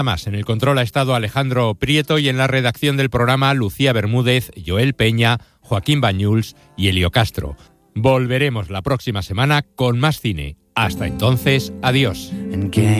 Más. En el control ha estado Alejandro Prieto y en la redacción del programa Lucía Bermúdez, Joel Peña, Joaquín Bañuls y Elio Castro. Volveremos la próxima semana con más cine. Hasta entonces, adiós.